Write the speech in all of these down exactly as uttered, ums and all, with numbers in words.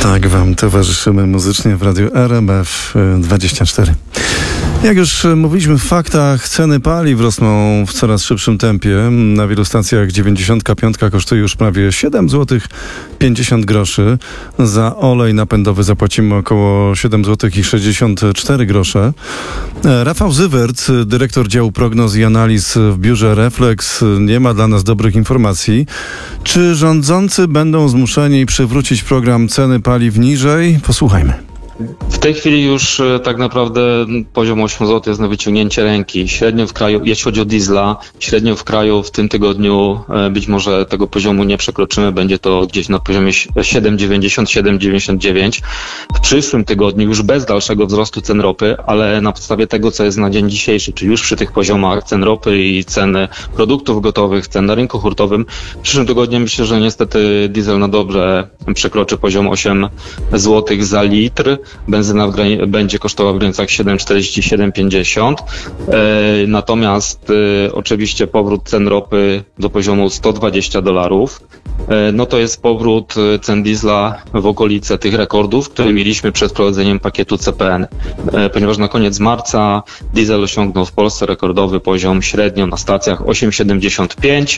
Tak wam towarzyszymy muzycznie w Radiu R M F dwadzieścia cztery. Jak już mówiliśmy w faktach, ceny paliw rosną w coraz szybszym tempie. Na wielu stacjach dziewięćdziesiątka piątka kosztuje już prawie siedem złotych pięćdziesiąt groszy. Za olej napędowy zapłacimy około siedem złotych sześćdziesiąt cztery grosze. Rafał Zywert, dyrektor działu prognoz i analiz w biurze Reflex, nie ma dla nas dobrych informacji. Czy rządzący będą zmuszeni przywrócić program ceny paliw niżej? Posłuchajmy. W tej chwili już tak naprawdę poziom osiem złotych jest na wyciągnięcie ręki. Średnio w kraju, jeśli chodzi o diesla, średnio w kraju w tym tygodniu być może tego poziomu nie przekroczymy. Będzie to gdzieś na poziomie siedem dziewięćdziesiąt, siedem dziewięćdziesiąt dziewięć. W przyszłym tygodniu już bez dalszego wzrostu cen ropy, ale na podstawie tego, co jest na dzień dzisiejszy, czyli już przy tych poziomach cen ropy i cen produktów gotowych, cen na rynku hurtowym, w przyszłym tygodniu myślę, że niestety diesel na dobrze przekroczy poziom osiem złotych za litr. Benzyna w grani- będzie kosztowała w granicach siedem czterdzieści, siedem pięćdziesiąt. E, natomiast e, oczywiście powrót cen ropy do poziomu sto dwadzieścia dolarów. E, no to jest powrót cen diesla w okolice tych rekordów, które mieliśmy przed wprowadzeniem pakietu C P N. E, ponieważ na koniec marca diesel osiągnął w Polsce rekordowy poziom średnio na stacjach osiem siedemdziesiąt pięć.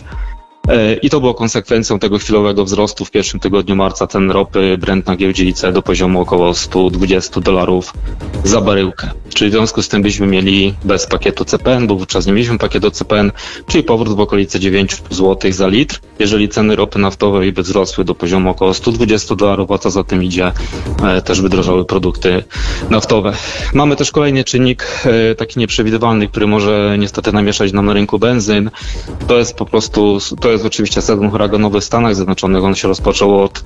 I to było konsekwencją tego chwilowego wzrostu w pierwszym tygodniu marca cen ropy Brent na giełdzie I C E do poziomu około sto dwadzieścia dolarów za baryłkę. Czyli w związku z tym byśmy mieli bez pakietu C P N, bo wówczas nie mieliśmy pakietu C P N, czyli powrót w okolice dziewięć złotych za litr. Jeżeli ceny ropy naftowej by wzrosły do poziomu około sto dwadzieścia dolarów, a co za tym idzie, też by drożały produkty naftowe. Mamy też kolejny czynnik taki nieprzewidywalny, który może niestety namieszać nam na rynku benzyn. To jest po prostu, to jest To jest oczywiście sezon huraganowy w Stanach Zjednoczonych. On się rozpoczął od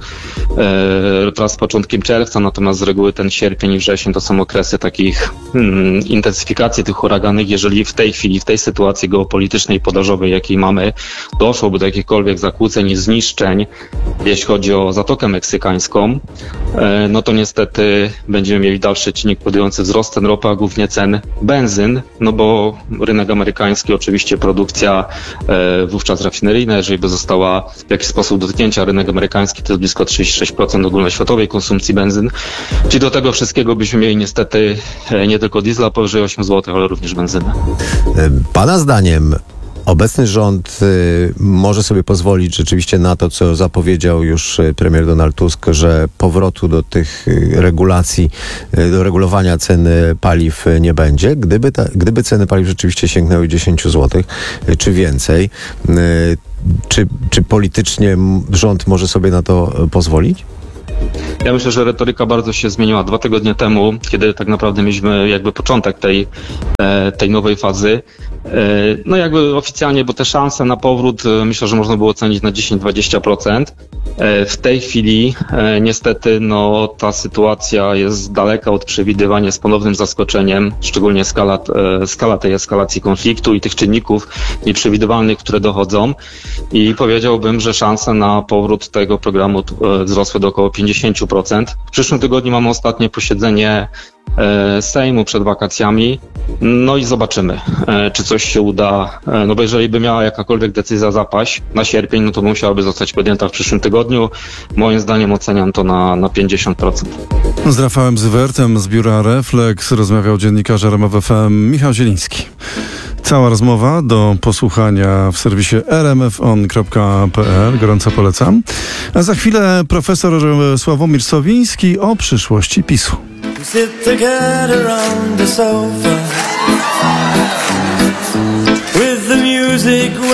e, teraz z początkiem czerwca, natomiast z reguły ten sierpień i wrzesień to są okresy takich hmm, intensyfikacji tych huraganów. Jeżeli w tej chwili, w tej sytuacji geopolitycznej i podażowej, jakiej mamy, doszłoby do jakichkolwiek zakłóceń i zniszczeń, jeśli chodzi o Zatokę Meksykańską, e, no to niestety będziemy mieli dalszy czynnik powodujący wzrost cen ropy, a głównie cen benzyn, no bo rynek amerykański, oczywiście produkcja e, wówczas rafineryjna, jeżeli by została w jakiś sposób dotknięcia, rynek amerykański to jest blisko trzydzieści sześć procent ogólnoświatowej konsumpcji benzyn. Czyli do tego wszystkiego byśmy mieli niestety nie tylko diesla powyżej osiem złotych, ale również benzynę. Pana zdaniem obecny rząd y, może sobie pozwolić rzeczywiście na to, co zapowiedział już premier Donald Tusk, że powrotu do tych regulacji, y, do regulowania ceny paliw nie będzie. Gdyby, ta, gdyby ceny paliw rzeczywiście sięgnęły dziesięć złotych y, czy więcej, y, czy, czy politycznie rząd może sobie na to pozwolić? Ja myślę, że retoryka bardzo się zmieniła. Dwa tygodnie temu, kiedy tak naprawdę mieliśmy jakby początek tej, tej nowej fazy, no jakby oficjalnie, bo te szanse na powrót myślę, że można było ocenić na dziesięć do dwudziestu procent. W tej chwili niestety no ta sytuacja jest daleka od przewidywania, z ponownym zaskoczeniem, szczególnie skala, skala tej eskalacji konfliktu i tych czynników nieprzewidywalnych, które dochodzą. I powiedziałbym, że szanse na powrót tego programu wzrosły do około pięćdziesiąt procent. W przyszłym tygodniu mamy ostatnie posiedzenie Sejmu przed wakacjami, no i zobaczymy, czy coś się uda, no bo jeżeli by miała jakakolwiek decyzja zapaść na sierpień, no to musiałaby zostać podjęta w przyszłym tygodniu. Moim zdaniem oceniam to na, na pięćdziesiąt procent. Z Rafałem Zywertem z biura Reflex rozmawiał dziennikarz R M F F M Michał Zieliński. Cała rozmowa do posłuchania w serwisie r m f on kropka p l. Gorąco polecam. A za chwilę profesor Sławomir Sowiński o przyszłości PiSu. Sit together on the sofa with the music